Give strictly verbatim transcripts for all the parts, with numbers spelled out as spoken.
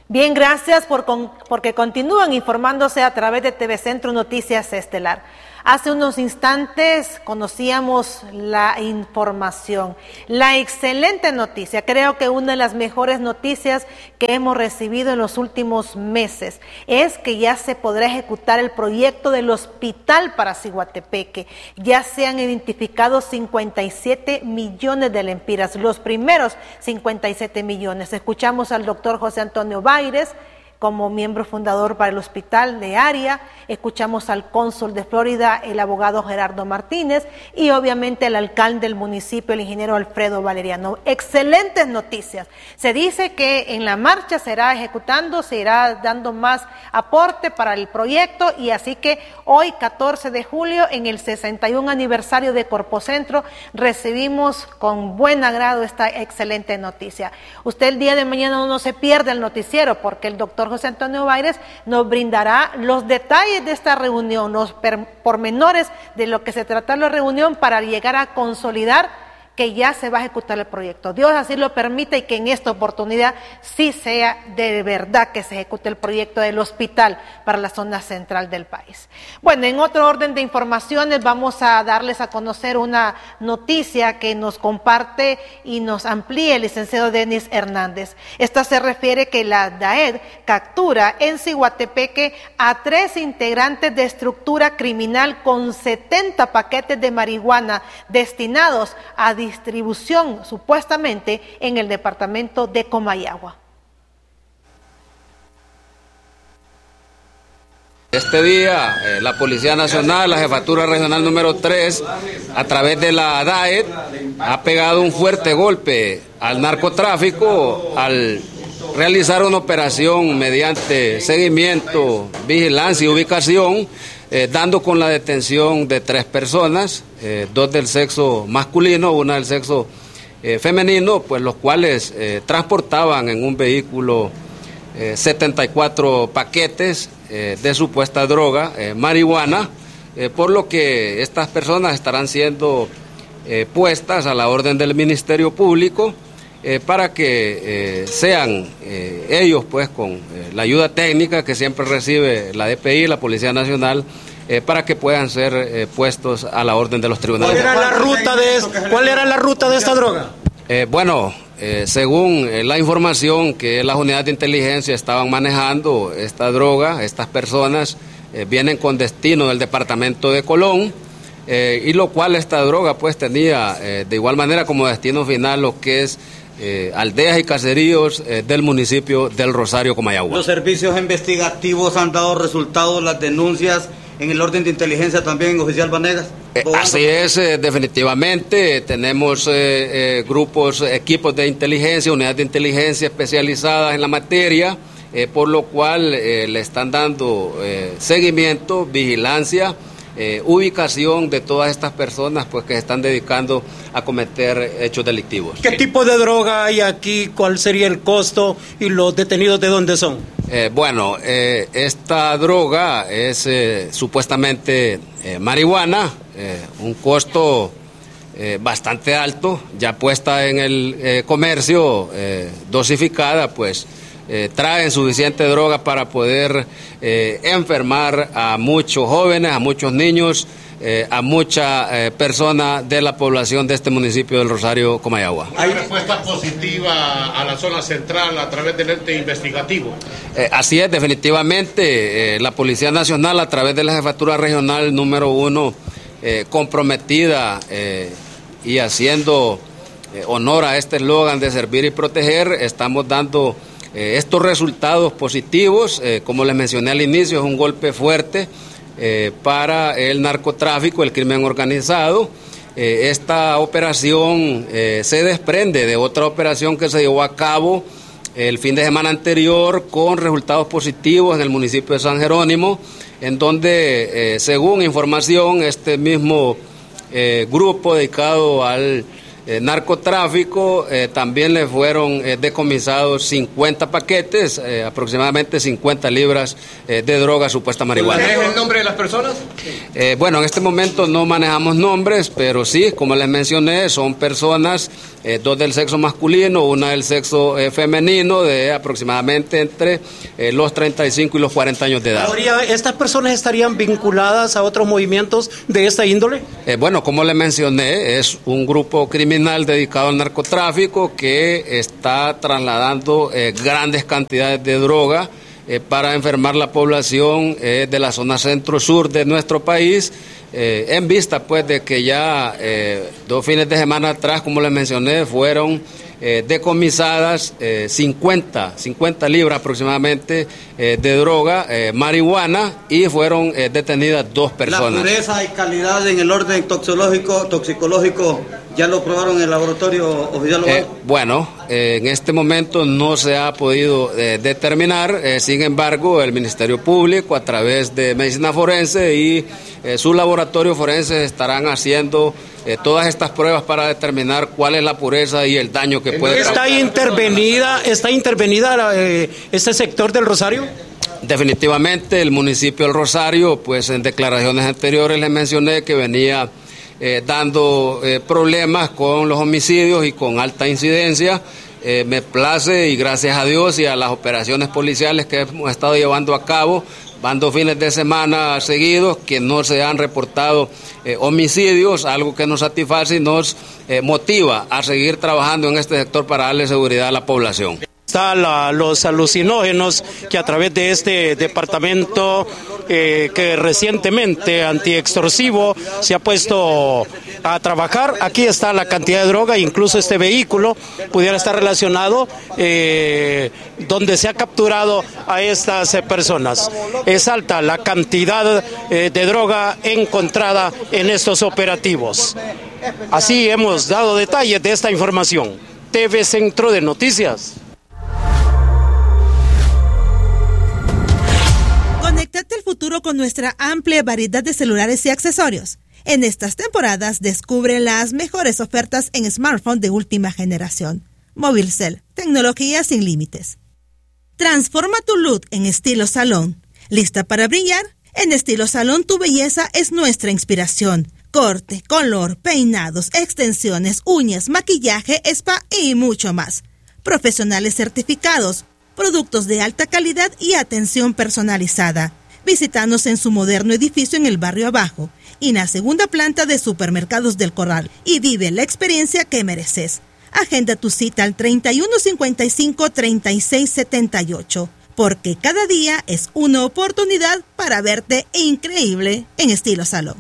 Bien, gracias por con, porque continúan informándose a través de T V Centro Noticias Estelar. Hace unos instantes conocíamos la información, la excelente noticia, creo que una de las mejores noticias que hemos recibido en los últimos meses es que ya se podrá ejecutar el proyecto del hospital para Ciguatepeque. Ya se han identificado cincuenta y siete millones de lempiras, los primeros cincuenta y siete millones. Escuchamos al doctor José Antonio Baires, como miembro fundador para el hospital de área, escuchamos al cónsul de Florida, el abogado Gerardo Martínez, y obviamente el alcalde del municipio, el ingeniero Alfredo Valeriano. Excelentes noticias. Se dice que en la marcha se irá ejecutando, se irá dando más aporte para el proyecto, y así que hoy, catorce de julio, en el sesenta y un aniversario de Corpocentro, recibimos con buen agrado esta excelente noticia. Usted el día de mañana no se pierda el noticiero, porque el doctor José Antonio Baires nos brindará los detalles de esta reunión, los pormenores de lo que se trató en la reunión para llegar a consolidar que ya se va a ejecutar el proyecto. Dios así lo permite y que en esta oportunidad sí sea de verdad que se ejecute el proyecto del hospital para la zona central del país. Bueno, en otro orden de informaciones vamos a darles a conocer una noticia que nos comparte y nos amplía el licenciado Denis Hernández. Esta se refiere que la DAED captura en Ciguatepeque a tres integrantes de estructura criminal con setenta paquetes de marihuana destinados a distribución supuestamente en el departamento de Comayagua. Este día, eh, la Policía Nacional, la Jefatura Regional número tres, a través de la DAED, ha pegado un fuerte golpe al narcotráfico al realizar una operación mediante seguimiento, vigilancia y ubicación, Eh, dando con la detención de tres personas, eh, dos del sexo masculino, una del sexo eh, femenino, pues los cuales eh, transportaban en un vehículo eh, setenta y cuatro paquetes eh, de supuesta droga, eh, marihuana, eh, por lo que estas personas estarán siendo eh, puestas a la orden del Ministerio Público eh, para que eh, sean eh, ellos, pues con eh, la ayuda técnica que siempre recibe la D P I, la Policía Nacional, Eh, para que puedan ser eh, puestos a la orden de los tribunales. ¿Cuál era la ruta de, ¿cuál era la ruta de esta droga? Eh, bueno, eh, según eh, la información que las unidades de inteligencia estaban manejando, esta droga, estas personas eh, vienen con destino del departamento de Colón, eh, y lo cual esta droga pues tenía eh, de igual manera como destino final lo que es Eh, aldeas y caseríos eh, del municipio del Rosario, Comayagua. Los servicios investigativos han dado resultados, las denuncias en el orden de inteligencia también, oficial Vanegas. Eh, así es, eh, definitivamente tenemos eh, eh, grupos, equipos de inteligencia, unidades de inteligencia especializadas en la materia, eh, por lo cual eh, le están dando eh, seguimiento, vigilancia, Eh, ubicación de todas estas personas pues que se están dedicando a cometer hechos delictivos. ¿Qué tipo de droga hay aquí? ¿Cuál sería el costo? ¿Y los detenidos de dónde son? Eh, bueno, eh, esta droga es eh, supuestamente eh, marihuana, eh, un costo eh, bastante alto, ya puesta en el eh, comercio, eh, dosificada, pues Eh, traen suficiente droga para poder eh, enfermar a muchos jóvenes, a muchos niños, eh, a mucha eh, persona de la población de este municipio del Rosario, Comayagua. ¿Hay respuesta positiva a la zona central a través del ente investigativo? Eh, así es, definitivamente, eh, la Policía Nacional a través de la Jefatura Regional número uno, eh, comprometida eh, y haciendo eh, honor a este eslogan de servir y proteger, estamos dando Eh, estos resultados positivos. Eh, como les mencioné al inicio, es un golpe fuerte eh, para el narcotráfico, el crimen organizado. Eh, esta operación eh, se desprende de otra operación que se llevó a cabo el fin de semana anterior con resultados positivos en el municipio de San Jerónimo, en donde, eh, según información, este mismo eh, grupo dedicado al eh, narcotráfico, eh, también le fueron eh, decomisados cincuenta paquetes, eh, aproximadamente cincuenta libras eh, de droga supuesta marihuana. ¿Maneja el nombre de las personas? Eh, bueno, en este momento no manejamos nombres, pero sí, como les mencioné, son personas, eh, dos del sexo masculino, una del sexo eh, femenino, de aproximadamente entre eh, los treinta y cinco y los cuarenta años de edad. ¿Estas personas estarían vinculadas a otros movimientos de esta índole? Eh, bueno, como le mencioné, es un grupo criminal dedicado al narcotráfico que está trasladando eh, grandes cantidades de droga eh, para enfermar la población eh, de la zona centro-sur de nuestro país, eh, en vista pues de que ya eh, dos fines de semana atrás, como les mencioné, fueron Eh, decomisadas eh, cincuenta, cincuenta libras aproximadamente eh, de droga, eh, marihuana, y fueron eh, detenidas dos personas. La pureza y calidad en el orden toxicológico, toxicológico ¿ya lo probaron en el laboratorio oficial? Eh, bueno, eh, en este momento no se ha podido eh, determinar, eh, sin embargo, el Ministerio Público a través de Medicina Forense y eh, sus laboratorios forenses estarán haciendo Eh, todas estas pruebas para determinar cuál es la pureza y el daño que puede ¿Está causar. intervenida, está intervenida eh, este sector del Rosario? Definitivamente el municipio del Rosario, pues en declaraciones anteriores les mencioné que venía eh, dando eh, problemas con los homicidios y con alta incidencia. Eh, me place, y gracias a Dios y a las operaciones policiales que hemos estado llevando a cabo, van dos fines de semana seguidos que no se han reportado eh, homicidios, algo que nos satisface y nos eh, motiva a seguir trabajando en este sector para darle seguridad a la población. Están los alucinógenos que a través de este departamento eh, que recientemente antiextorsivo se ha puesto a trabajar. Aquí está la cantidad de droga, incluso este vehículo pudiera estar relacionado eh, donde se ha capturado a estas eh, personas. Es alta la cantidad eh, de droga encontrada en estos operativos. Así hemos dado detalles de esta información. T V Centro de Noticias. Conéctate al futuro con nuestra amplia variedad de celulares y accesorios. En estas temporadas descubre las mejores ofertas en smartphones de última generación. Movilcel, tecnología sin límites. Transforma tu look en estilo salón. ¿Lista para brillar? En Estilo Salón tu belleza es nuestra inspiración. Corte, color, peinados, extensiones, uñas, maquillaje, spa y mucho más. Profesionales certificados, productos de alta calidad y atención personalizada. Visítanos en su moderno edificio en el barrio Abajo y en la segunda planta de Supermercados del Corral y vive la experiencia que mereces. Agenda tu cita al treinta y uno cincuenta y cinco, treinta y seis setenta y ocho, porque cada día es una oportunidad para verte increíble en Estilo Salón.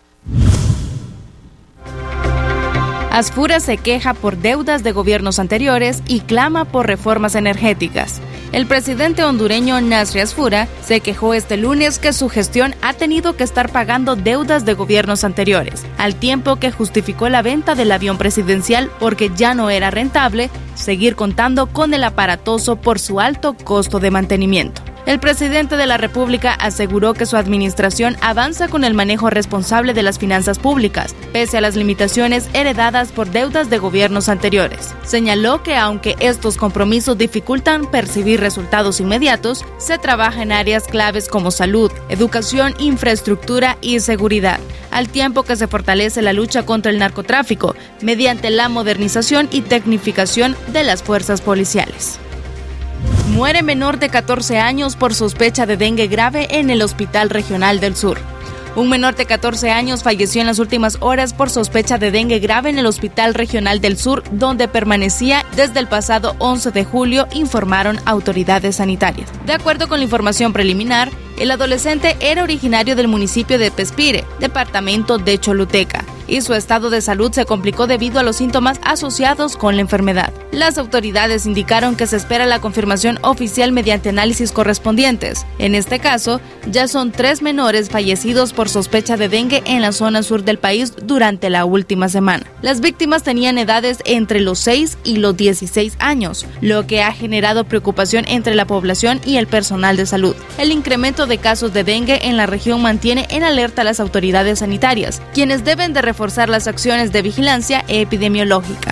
Asfura se queja por deudas de gobiernos anteriores y clama por reformas energéticas. El presidente hondureño Nasri Asfura se quejó este lunes que su gestión ha tenido que estar pagando deudas de gobiernos anteriores, al tiempo que justificó la venta del avión presidencial porque ya no era rentable seguir contando con el aparatoso por su alto costo de mantenimiento. El presidente de la República aseguró que su administración avanza con el manejo responsable de las finanzas públicas, pese a las limitaciones heredadas por deudas de gobiernos anteriores. Señaló que aunque estos compromisos dificultan percibir resultados inmediatos, se trabaja en áreas claves como salud, educación, infraestructura y seguridad, al tiempo que se fortalece la lucha contra el narcotráfico mediante la modernización y tecnificación de las fuerzas policiales. Muere menor de catorce años por sospecha de dengue grave en el Hospital Regional del Sur. Un menor de catorce años falleció en las últimas horas por sospecha de dengue grave en el Hospital Regional del Sur, donde permanecía desde el pasado once de julio, informaron autoridades sanitarias. De acuerdo con la información preliminar, el adolescente era originario del municipio de Pespire, departamento de Choluteca, y su estado de salud se complicó debido a los síntomas asociados con la enfermedad. Las autoridades indicaron que se espera la confirmación oficial mediante análisis correspondientes. En este caso, ya son tres menores fallecidos por sospecha de dengue en la zona sur del país durante la última semana. Las víctimas tenían edades entre los seis y los dieciséis años, lo que ha generado preocupación entre la población y el personal de salud. El incremento de casos de dengue en la región mantiene en alerta a las autoridades sanitarias, quienes deben de reforzar reforzar las acciones de vigilancia epidemiológica.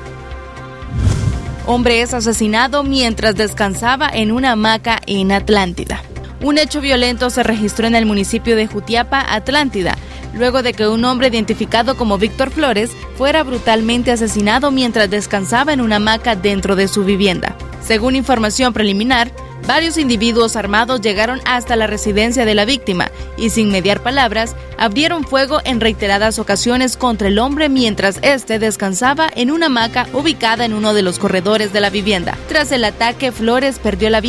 Hombre es asesinado mientras descansaba en una hamaca en Atlántida. Un hecho violento se registró en el municipio de Jutiapa, Atlántida, luego de que un hombre identificado como Víctor Flores fuera brutalmente asesinado mientras descansaba en una hamaca dentro de su vivienda. Según información preliminar, varios individuos armados llegaron hasta la residencia de la víctima y, sin mediar palabras, abrieron fuego en reiteradas ocasiones contra el hombre mientras éste descansaba en una hamaca ubicada en uno de los corredores de la vivienda. Tras el ataque, Flores perdió la vida